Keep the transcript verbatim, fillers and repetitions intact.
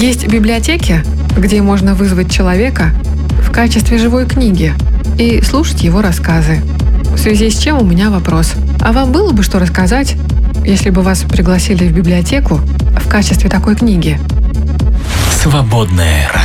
Есть библиотеки, где можно вызвать человека в качестве живой книги и слушать его рассказы. В связи с чем у меня вопрос. А вам было бы что рассказать, если бы вас пригласили в библиотеку в качестве такой книги? Свободное